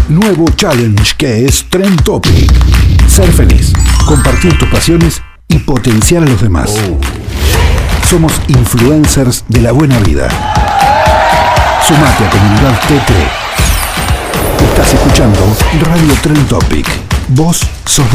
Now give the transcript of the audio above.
nuevo challenge que es Trend Topic. Ser feliz, compartir tus pasiones y potenciar a los demás. Somos influencers de la buena vida. Sumate a Comunidad TT. Estás escuchando Radio Trend Topic. Vos sos